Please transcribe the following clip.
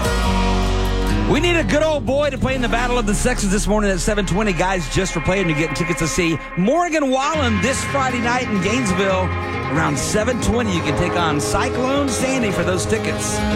We need a good old boy to play in the Battle of the Sexes this morning at 7:20. Guys, just for playing, you're getting tickets to see Morgan Wallen this Friday night in Gainesville. Around 7:20, you can take on Cyclone Sandy for those tickets.